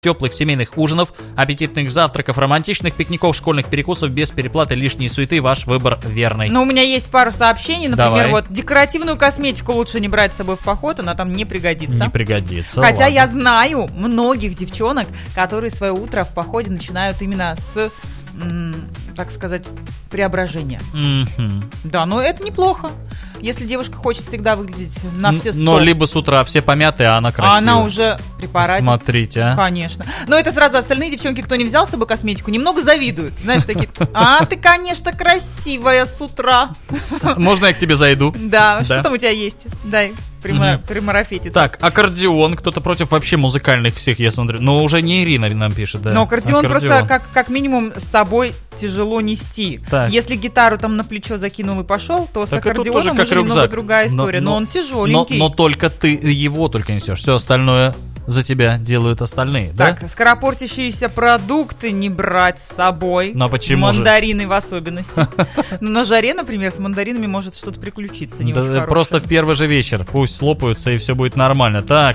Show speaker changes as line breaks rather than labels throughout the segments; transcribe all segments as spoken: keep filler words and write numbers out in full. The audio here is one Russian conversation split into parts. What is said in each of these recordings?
теплых семейных ужинов, аппетитных завтраков, романтичных пикников, школьных перекусов без переплаты, лишней суеты. Ваш выбор верный.
Но у меня есть пару сообщений. Например,
Давай.
вот декоративную косметику лучше не брать с собой в поход, она там не пригодится.
Не пригодится.
Хотя
ладно.
я знаю многих девчонок, которые свое утро в походе начинают именно с, м, так сказать, преображения.
Мгм.
Да, но это неплохо. Если девушка хочет всегда выглядеть на все сто.
Но либо с утра все помятые, а она красивая.
А она уже при параде.
Смотрите, а.
Конечно. Но это сразу остальные девчонки, кто не взял с собой косметику, немного завидуют. Знаешь, такие, а, ты, конечно, красивая с утра.
Можно я к тебе зайду?
Да,
Да.
что там у тебя есть? Дай прима-
Мгм.
примарафетиться.
Так, аккордеон. Кто-то против вообще музыкальных всех, я смотрю. Но уже не Ирина нам пишет, да.
Но аккордеон, просто как, как минимум с собой тяжело нести.
Так.
Если гитару там на плечо закинул и пошел, то с
Так и тут
аккордеоном
тоже как
уже немного
рюкзак.
другая
Но-
история. Но,
но-
он
Но,
тяжеленький.
но только ты его только несешь. Все остальное за тебя делают остальные, да?
Так, скоропортящиеся продукты не брать с собой.
Но почему же?
Мандарины в особенности. Ну, на жаре, например, с мандаринами может что-то приключиться. Не
Да,
очень хорошее.
просто в первый же вечер. Пусть слопаются и все будет нормально. Так,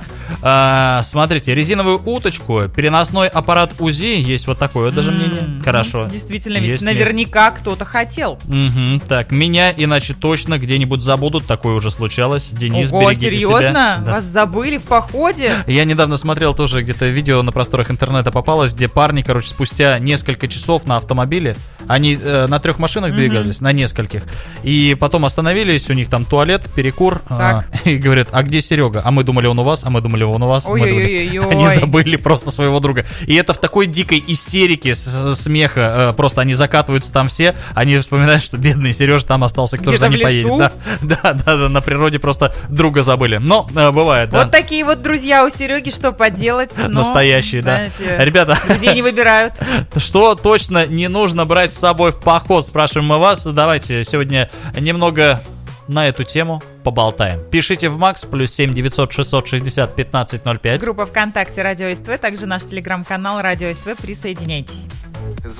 а, смотрите, резиновую уточку, переносной аппарат УЗИ. Есть вот такое даже
М,
мнение.
ну,
Хорошо.
Действительно, ведь
Есть,
наверняка кто-то хотел.
Мгм. Так, меня иначе точно где-нибудь забудут. Такое уже случалось. Денис,
Ого,
берегите
серьезно?
себя. Да.
Вас забыли в походе?
Я недавно смотрел тоже где-то видео на просторах интернета попалось, где парни, короче, спустя несколько часов на автомобиле, они э, на трех машинах
Мгм.
двигались, на нескольких, и потом остановились, у них там туалет, перекур, а, и говорят, а где Серега? А мы думали, он у вас, а мы думали, он у вас. Мы думали,
Ой-ой-ой-ой.
они забыли просто своего друга. И это в такой дикой истерике с- с- смеха, э, просто они закатываются там все, они вспоминают, что бедный Сережа там остался, кто же за
Где-то
ним
в лесу?
поедет. Да, да, да, да, на природе просто друга забыли. Но э, бывает, да.
Вот такие вот друзья у Сереги, что поделать. но,
Настоящие, да.
знаете,
Ребята,
Друзей не выбирают.
что точно не нужно брать с собой в поход, спрашиваем мы вас. Давайте сегодня немного на эту тему поболтаем. Пишите в Макс, плюс семь девятьсот шестьсот шестьдесят пятнадцать ноль пять.
Группа ВКонтакте Радио СТВ, также наш телеграм-канал Радио СТВ. Присоединяйтесь.